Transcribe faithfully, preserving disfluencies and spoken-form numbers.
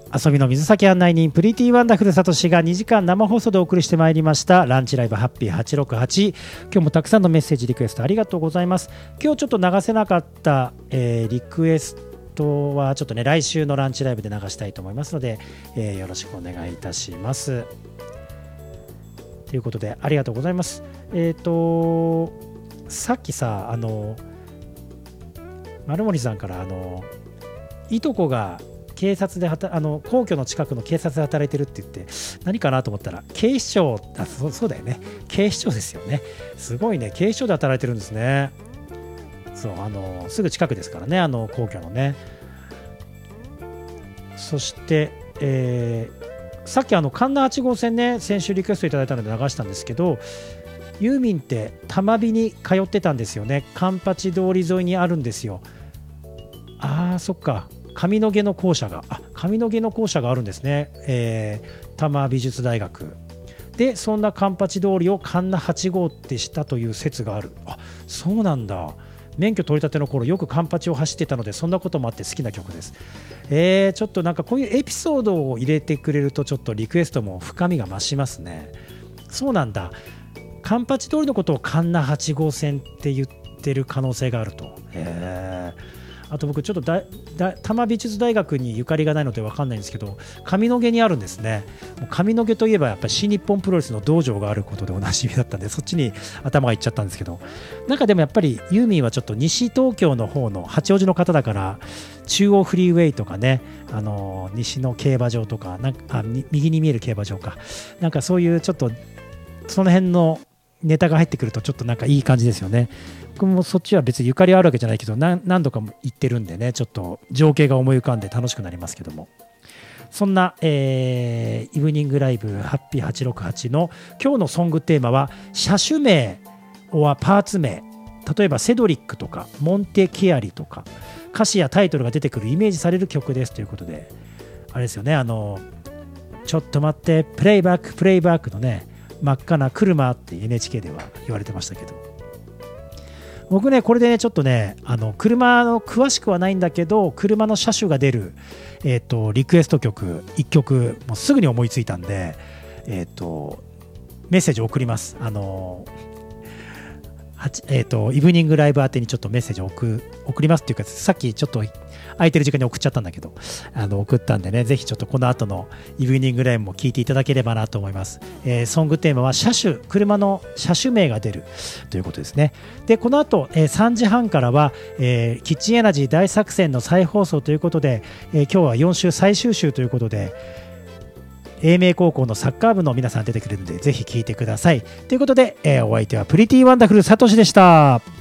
遊びの水先案内人プリティワンダフルサトシがにじかん生放送でお送りしてまいりましたランチライブハッピーはちろくはち。今日もたくさんのメッセージリクエストありがとうございます。今日ちょっと流せなかった、えー、リクエストはちょっとね来週のランチライブで流したいと思いますので、えー、よろしくお願いいたします。ということでありがとうございます。えっとさっきさあの丸森さんからあのいとこが警察で働あの皇居の近くの警察で働いてるって言って何かなと思ったら警視庁あ そ, そうだよね警視庁ですよね。すごいね、警視庁で働いてるんですね。そうあのすぐ近くですからね、あの皇居のね。そして、えー、さっきあの神田はち号線ね先週リクエストいただいたので流したんですけど、ユーミンって玉美に通ってたんですよね。カンパチ通り沿いにあるんですよ。あーそっか、上野毛の校舎があ上野毛の校舎があるんですね、えー、多摩美術大学で、そんなカンパチ通りを神田はち号ってしたという説がある。あ、そうなんだ。免許取り立ての頃よくカンパチを走ってたのでそんなこともあって好きな曲です。えー、ちょっとなんかこういうエピソードを入れてくれるとちょっとリクエストも深みが増しますね。そうなんだ、カンパチ通りのことを神田はち号線って言ってる可能性があると。へー。あと僕ちょっとだだ多摩美術大学にゆかりがないので分かんないんですけど、上野毛にあるんですね。もう上野毛といえばやっぱり新日本プロレスの道場があることでおなじみだったんで、そっちに頭がいっちゃったんですけど、なんかでもやっぱりユーミンはちょっと西東京の方の八王子の方だから、中央フリーウェイとかね、あのー、西の競馬場とかなんかあ右に見える競馬場か、なんかそういうちょっとその辺のネタが入ってくるとちょっとなんかいい感じですよね。僕もそっちは別にゆかりあるわけじゃないけど、何, 何度かも行ってるんでね、ちょっと情景が思い浮かんで楽しくなりますけども、そんな、えー、イブニングライブハッピーはちろくはちの今日のソングテーマは車種名はパーツ名、例えばセドリックとかモンテキアリとか歌詞やタイトルが出てくるイメージされる曲ですということで、あれですよね、あのちょっと待ってプレイバックプレイバックのね、真っ赤な車って エヌエイチケー では言われてましたけど、僕ねこれでねちょっとねあの車の詳しくはないんだけど、車の車種が出る、えー、とリクエスト曲いっきょくもうすぐに思いついたんで、えー、とメッセージを送ります。あのえー、とイブニングライブ宛てにちょっとメッセージを 送, 送りますっていうか、さっきちょっと空いてる時間に送っちゃったんだけど、あの送ったんでね、ぜひちょっとこの後のイブニングライブも聞いていただければなと思います。えー、ソングテーマは車種、車の車種名が出るということですね。でこの後、えー、さんじはんからは、えー、キッチンエナジー大作戦の再放送ということで、えー、今日はよん週最終週ということで、英明高校のサッカー部の皆さん出てくるのでぜひ聞いてくださいということで、えー、お相手はプリティワンダフルサトシでした。